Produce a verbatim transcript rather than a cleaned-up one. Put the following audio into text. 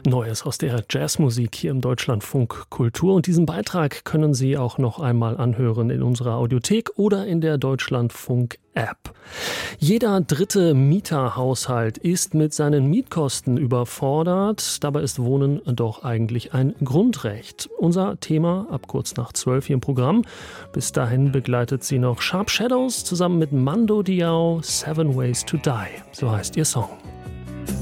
Neues aus der Jazzmusik hier im Deutschlandfunk Kultur. Und diesen Beitrag können Sie auch noch einmal anhören in unserer Audiothek oder in der Deutschlandfunk-App. Jeder dritte Mieterhaushalt ist mit seinen Mietkosten überfordert. Dabei ist Wohnen doch eigentlich ein Grundrecht. Unser Thema ab kurz nach zwölf hier im Programm. Bis dahin begleitet Sie noch Sharp Shadows zusammen mit Mando Diao, Seven Ways to Die. So heißt Ihr Song.